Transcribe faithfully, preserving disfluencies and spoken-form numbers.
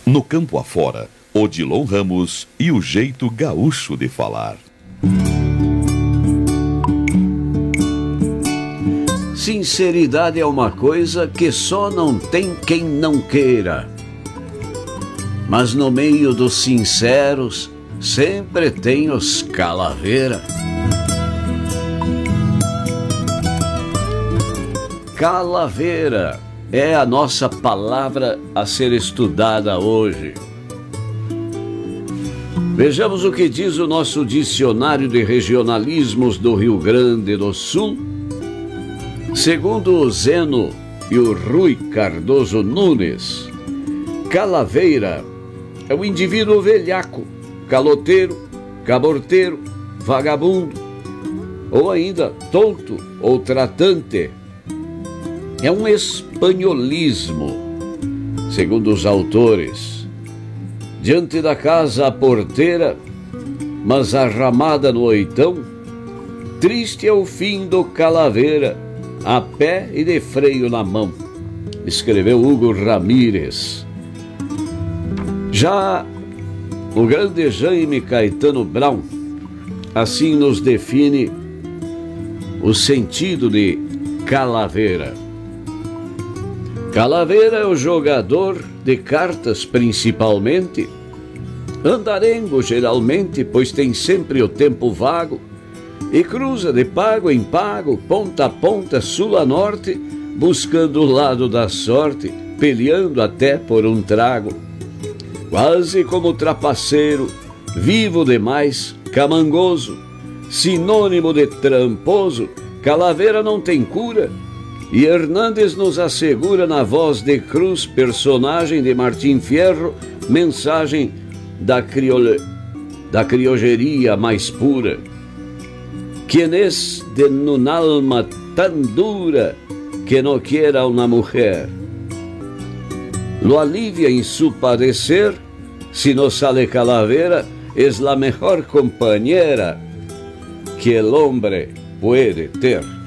No campo afora, Odilon Ramos e o jeito gaúcho de falar. Sinceridade é uma coisa que só não tem quem não queira. Mas no meio dos sinceros, sempre tem os calaveira. Calaveira é a nossa palavra a ser estudada hoje. Vejamos o que diz o nosso dicionário de regionalismos do Rio Grande do Sul. Segundo o Zeno e o Rui Cardoso Nunes, calaveira é o indivíduo velhaco, caloteiro, caborteiro, vagabundo, ou ainda tonto ou tratante. É um espanholismo, segundo os autores. Diante da casa a porteira, mas arramada no oitão, triste é o fim do calaveira, a pé e de freio na mão, escreveu Hugo Ramírez. Já o grande Jaime Caetano Brown assim nos define o sentido de calaveira. Calaveira é o jogador de cartas principalmente, andarengo geralmente, pois tem sempre o tempo vago, e cruza de pago em pago, ponta a ponta, sul a norte, buscando o lado da sorte, peleando até por um trago. Quase como trapaceiro, vivo demais, camangoso, sinônimo de tramposo, calaveira não tem cura. E Hernandes nos assegura na voz de Cruz, personagem de Martim Fierro, mensagem da, criole, da criogeria mais pura. Quien es de un alma tan dura que no quiera una mujer, lo alivia en su padecer, si no sale calavera, es la mejor compañera que el hombre puede ter.